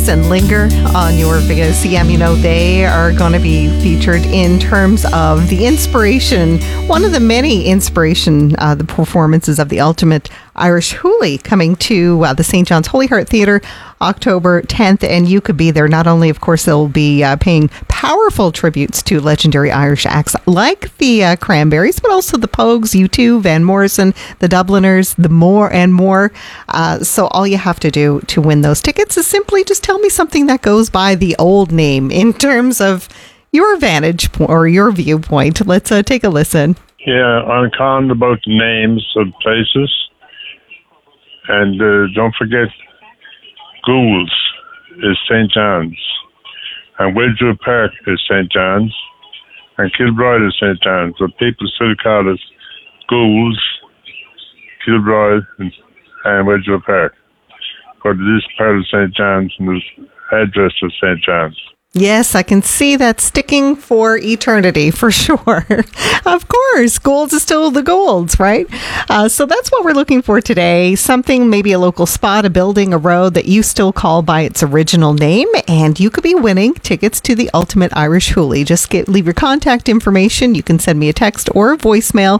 And linger on your VOCM. You know, they are going to be featured in terms of the inspiration, one of the many the performances of the Ultimate Irish Hoolie coming to the St. John's Holy Heart Theatre October 10th, and you could be there. Not only, of course, they'll be paying powerful tributes to legendary Irish acts like the Cranberries, but also the Pogues, U2, Van Morrison, the Dubliners, the More and More. So all you have to do to win those tickets is simply just tell me something that goes by the old name in terms of your vantage or your viewpoint. Let's take a listen. Yeah, I'm calling about the names of places. And don't forget, Goulds is St. John's. And Wedgwood Park is St. John's. And Kilbride is St. John's. But people still call it Goulds, Kilbride, and Wedgwood Park. But it is part of St. John's and is address of St. John's. Yes, I can see that sticking for eternity, for sure. Of course, Goulds is still the Goulds, right? So that's what we're looking for today. Something, maybe a local spot, a building, a road that you still call by its original name, and you could be winning tickets to the Ultimate Irish Hoolie. Just leave your contact information. You can send me a text or a voicemail,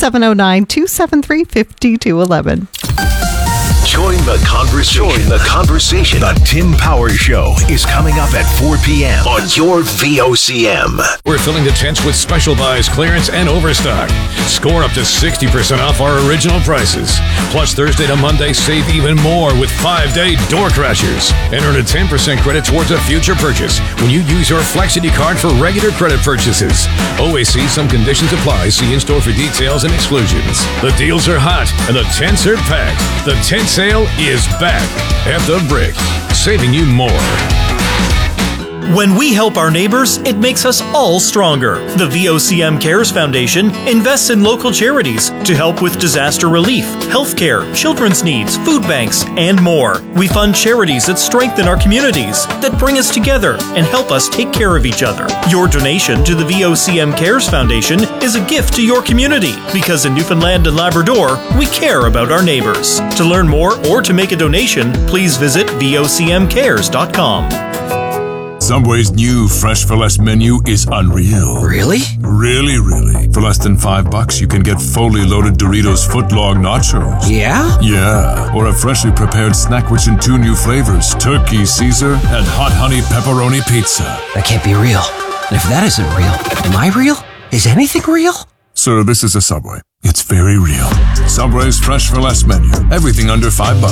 709-273-5211. Join the conversation. The Tim Power Show is coming up at 4 p.m. on your VOCM. We're filling the tents with special buys, clearance, and overstock. Score up to 60% off our original prices. Plus, Thursday to Monday, save even more with 5-day door crashers. And earn a 10% credit towards a future purchase when you use your Flexity card for regular credit purchases. OAC, some conditions apply. See in-store for details and exclusions. The deals are hot and the tents are packed. The tent sale is back at the Brick, saving you more. When we help our neighbors, it makes us all stronger. The VOCM Cares Foundation invests in local charities to help with disaster relief, healthcare, children's needs, food banks, and more. We fund charities that strengthen our communities, that bring us together and help us take care of each other. Your donation to the VOCM Cares Foundation is a gift to your community, because in Newfoundland and Labrador, we care about our neighbors. To learn more or to make a donation, please visit vocmcares.com. Subway's new Fresh for Less menu is unreal. Really? Really. For less than $5, you can get fully loaded Doritos footlong nachos. Yeah? Yeah. Or a freshly prepared snack rich in 2 new flavors, Turkey Caesar and Hot Honey Pepperoni Pizza. That can't be real. And if that isn't real, am I real? Is anything real? Sir, this is a Subway. It's very real. Subway's Fresh for Less menu. Everything under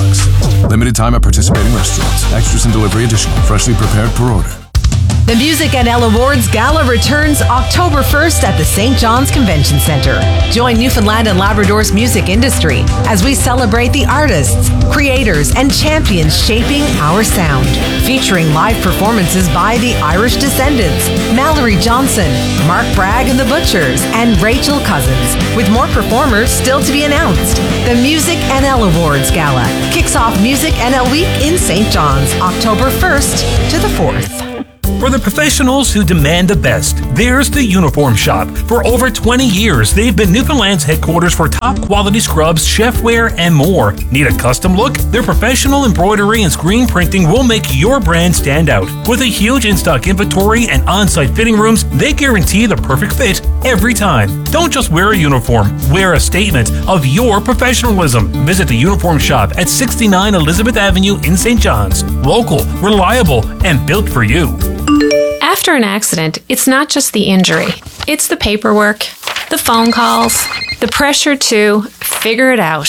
$5. Limited time at participating restaurants. Extras and delivery additional. Freshly prepared per order. The Music NL Awards Gala returns October 1st at the St. John's Convention Centre. Join Newfoundland and Labrador's music industry as we celebrate the artists, creators, and champions shaping our sound. Featuring live performances by the Irish Descendants, Mallory Johnson, Mark Bragg and the Butchers, and Rachel Cousins, with more performers still to be announced. The Music NL Awards Gala kicks off Music NL Week in St. John's, October 1st to the 4th. For the professionals who demand the best, there's the Uniform Shop. For over 20 years, they've been Newfoundland's headquarters for top quality scrubs, chefware, and more. Need a custom look? Their professional embroidery and screen printing will make your brand stand out. With a huge in-stock inventory and on-site fitting rooms, they guarantee the perfect fit every time. Don't just wear a uniform, wear a statement of your professionalism. Visit the Uniform Shop at 69 Elizabeth Avenue in St. John's. Local, reliable, and built for you. After an accident, it's not just the injury. It's the paperwork, the phone calls, the pressure to figure it out.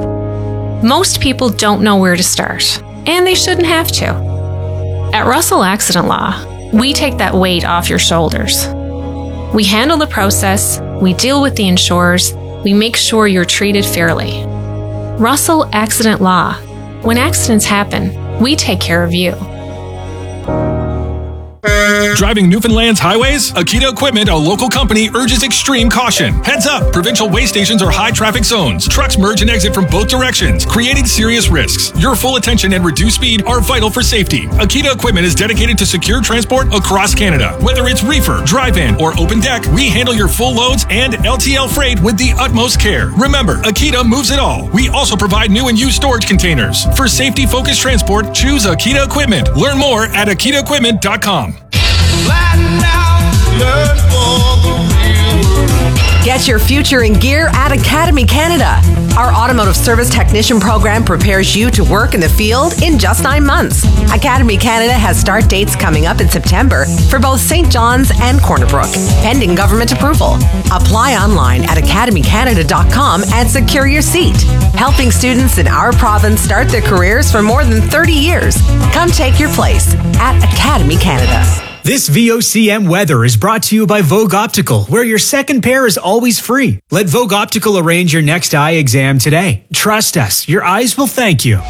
Most people don't know where to start, and they shouldn't have to. At Russell Accident Law, we take that weight off your shoulders. We handle the process, we deal with the insurers, we make sure you're treated fairly. Russell Accident Law. When accidents happen, we take care of you. Driving Newfoundland's highways? Akita Equipment, a local company, urges extreme caution. Heads up, provincial way stations are high traffic zones. Trucks merge and exit from both directions, creating serious risks. Your full attention and reduced speed are vital for safety. Akita Equipment is dedicated to secure transport across Canada. Whether it's reefer, drive-in, or open deck, we handle your full loads and LTL freight with the utmost care. Remember, Akita moves it all. We also provide new and used storage containers. For safety-focused transport, choose Akita Equipment. Learn more at akitaequipment.com. Get your future in gear at Academy Canada. Our automotive service technician program prepares you to work in the field in just 9 months. Academy Canada has start dates coming up in September for both St. John's and Corner Brook, pending government approval. Apply online at academycanada.com and secure your seat. Helping students in our province start their careers for more than 30 years. Come take your place at Academy Canada. This VOCM weather is brought to you by Vogue Optical, where your second pair is always free. Let Vogue Optical arrange your next eye exam today. Trust us, your eyes will thank you.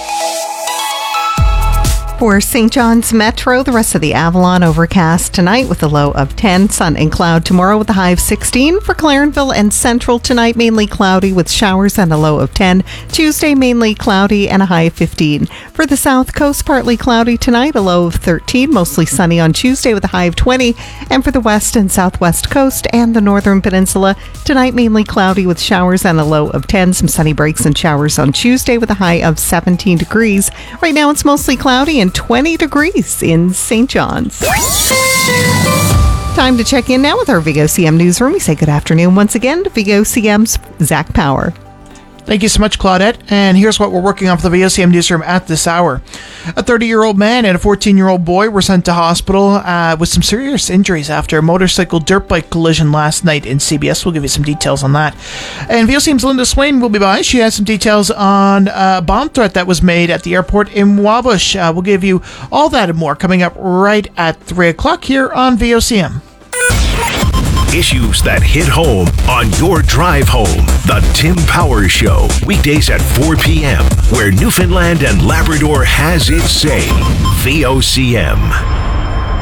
For St. John's Metro, the rest of the Avalon overcast tonight with a low of 10, sun and cloud tomorrow with a high of 16. For Clarenville and Central tonight, mainly cloudy with showers and a low of 10. Tuesday, mainly cloudy and a high of 15. For the South Coast, partly cloudy tonight, a low of 13. Mostly sunny on Tuesday with a high of 20. And for the West and Southwest Coast and the Northern Peninsula, tonight mainly cloudy with showers and a low of 10. Some sunny breaks and showers on Tuesday with a high of 17 degrees. Right now it's mostly cloudy and 20 degrees in St. John's. Time to check in now with our VOCM newsroom. We say good afternoon once again to VOCM's Zach Power. Thank you so much, Claudette. And here's what we're working on for the VOCM newsroom at this hour. A 30-year-old man and a 14-year-old boy were sent to hospital with some serious injuries after a motorcycle dirt bike collision last night in CBS. We'll give you some details on that. And VOCM's Linda Swain will be by. She has some details on a bomb threat that was made at the airport in Wabush. We'll give you all that and more coming up right at 3 o'clock here on VOCM. Issues that hit home on your drive home. The Tim Power Show, weekdays at 4 p.m., where Newfoundland and Labrador has its say. VOCM.